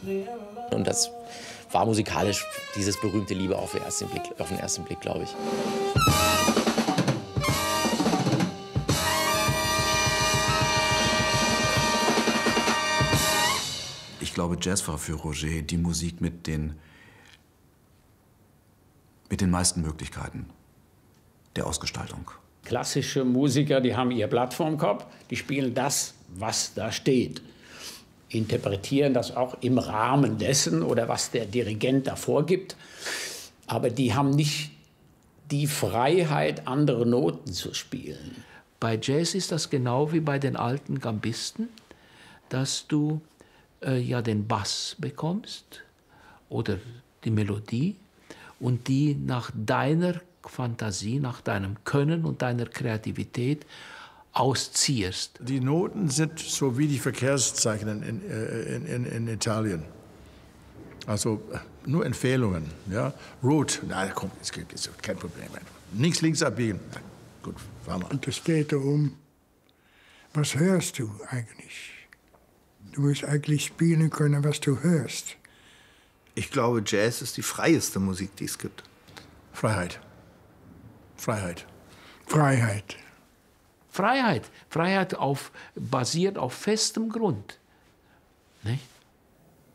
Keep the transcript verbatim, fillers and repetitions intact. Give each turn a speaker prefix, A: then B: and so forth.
A: Und das war musikalisch dieses berühmte Liebe auf den ersten Blick, auf den ersten Blick, glaube ich.
B: Ich glaube, Jazz war für Roger die Musik mit den, mit den meisten Möglichkeiten der Ausgestaltung.
C: Klassische Musiker, die haben ihr Blatt vorm Kopf, die spielen das, was da steht. Interpretieren das auch im Rahmen dessen oder was der Dirigent da vorgibt. Aber die haben nicht die Freiheit, andere Noten zu spielen.
D: Bei Jazz ist das genau wie bei den alten Gambisten, dass du äh, ja den Bass bekommst oder die Melodie und die nach deiner Fantasie, nach deinem Können und deiner Kreativität ausziehst.
E: Die Noten sind so wie die Verkehrszeichen in, in, in, in Italien. Also nur Empfehlungen. Ja? Route, na komm, ist, ist kein Problem. Links, links abbiegen. Na, gut, fahr mal.
F: Und es geht darum, was hörst du eigentlich? Du musst eigentlich spielen können, was du hörst.
G: Ich glaube, Jazz ist die freieste Musik, die es gibt.
E: Freiheit. Freiheit.
F: Freiheit.
D: Freiheit. Freiheit auf, basiert auf festem Grund. Nicht?